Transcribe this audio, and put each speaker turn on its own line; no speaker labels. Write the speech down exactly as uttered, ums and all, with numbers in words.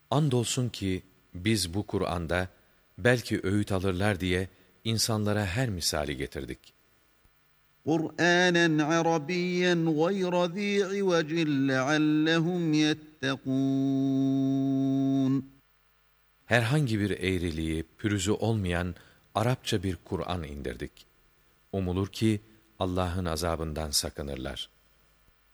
Andolsun ki biz bu Kur'an'da belki öğüt alırlar diye insanlara her misali getirdik.
قُرْآنًا عَرَبِيًّا غَيْرَ ذِي عِوَجٍ لَعَلَّهُمْ يَتَّقُونَ
Herhangi bir eğriliği, pürüzü olmayan Arapça bir Kur'an indirdik. Umulur ki Allah'ın azabından sakınırlar.